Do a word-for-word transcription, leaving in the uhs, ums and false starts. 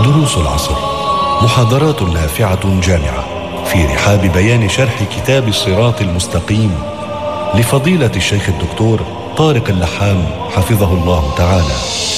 دروس العصر، محاضرات نافعة جامعة في رحاب بيان شرح كتاب الصراط المستقيم لفضيلة الشيخ الدكتور طارق اللحام حفظه الله تعالى.